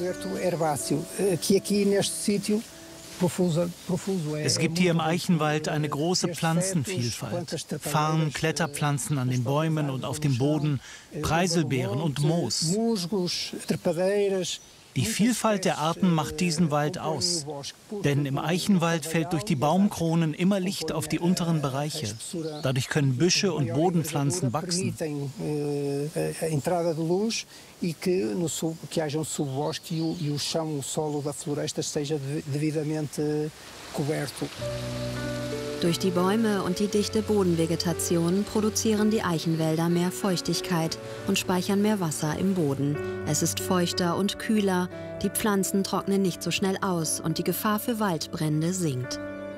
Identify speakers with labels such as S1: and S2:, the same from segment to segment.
S1: Es gibt hier im Eichenwald eine große Pflanzenvielfalt. Farn, Kletterpflanzen an den Bäumen und auf dem Boden, Preiselbeeren und Moos. Die Vielfalt der Arten macht diesen Wald aus. Denn im Eichenwald fällt durch die Baumkronen immer Licht auf die unteren Bereiche. Dadurch können Büsche und Bodenpflanzen wachsen.
S2: Durch die Bäume und die dichte Bodenvegetation produzieren die Eichenwälder mehr Feuchtigkeit und speichern mehr Wasser im Boden. Es ist feuchter und kühler, die Pflanzen trocknen nicht so schnell aus und die Gefahr für Waldbrände sinkt.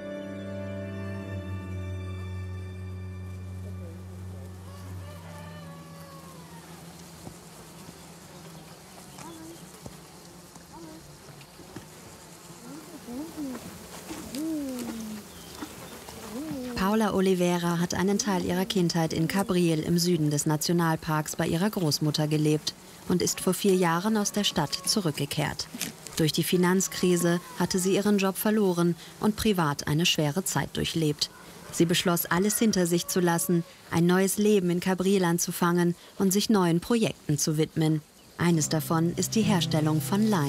S2: Paula Oliveira hat einen Teil ihrer Kindheit in Cabriel im Süden des Nationalparks bei ihrer Großmutter gelebt und ist vor 4 Jahren aus der Stadt zurückgekehrt. Durch die Finanzkrise hatte sie ihren Job verloren und privat eine schwere Zeit durchlebt. Sie beschloss, alles hinter sich zu lassen, ein neues Leben in Cabriel anzufangen und sich neuen Projekten zu widmen. Eines davon ist die Herstellung von Leim.